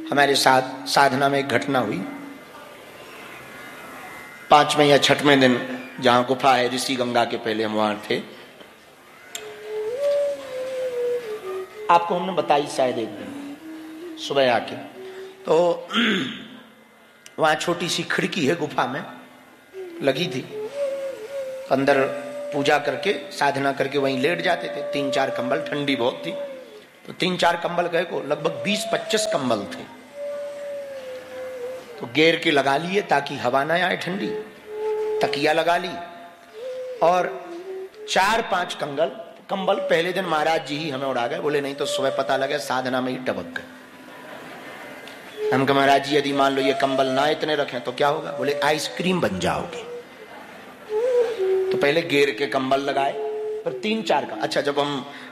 हमारे साथ साधना में एक घटना हुई। 5वें या 6वें दिन जहां गुफा है ऋषि गंगा के, पहले हम वहां थे। आपको हमने बताई शायद एक दिन सुबह आके। तो वहां छोटी सी खिड़की है गुफा में लगी थी, अंदर पूजा करके साधना करके वहीं लेट जाते थे। 3-4 कंबल, ठंडी बहुत थी तो 3-4 कंबल गए को लगभग 20-25 कंबल थे, तो घेर के लगा लिए ताकि हवा ना आए ठंडी। तकिया लगा ली और 4-5 कंबल पहले दिन महाराज जी ही हमें उड़ा गए। बोले नहीं तो सुबह पता लगे साधना में ही टपक गए। हम कहा महाराज जी यदि मान लो ये कंबल ना इतने रखें तो क्या होगा? बोले आइसक्रीम बन जाओगे। तो पहले घेर के कंबल लगाए, फिर 3-4 का। अच्छा, जब हम